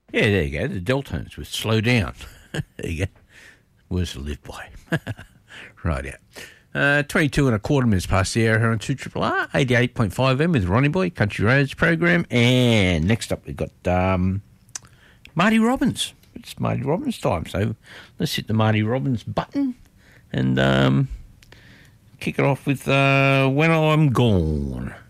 Yeah, there you go. The Deltones with Slow Down. There you go. Words to live by. Right out. 22 and a quarter minutes past the hour here on 2RRR, 88.5 M with Ronnie Boy, Country Roads program. And next up we've got Marty Robbins. It's Marty Robbins time, so let's hit the Marty Robbins button and kick it off with When I'm Gone.